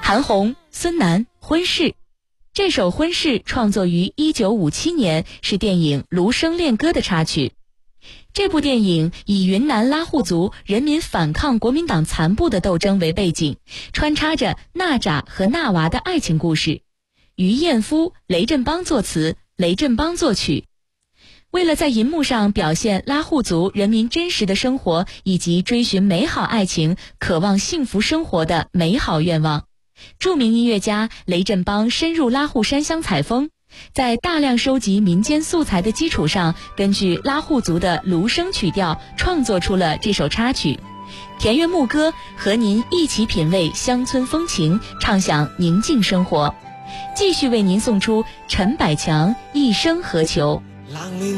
韩红、孙楠，婚事。这首《婚事》创作于1957年，是电影《芦笙恋歌》的插曲。这部电影以云南拉祜族人民反抗国民党残部的斗争为背景，穿插着娜扎和娜娃的爱情故事。于艳夫、雷振邦作词，雷振邦作曲。为了在银幕上表现拉祜族人民真实的生活以及追寻美好爱情、渴望幸福生活的美好愿望，著名音乐家雷振邦深入拉祜山乡采风，在大量收集民间素材的基础上，根据拉祜族的芦笙曲调创作出了这首插曲。田园牧歌和您一起品味乡村风情，畅享宁静生活。继续为您送出陈百强《一生何求》。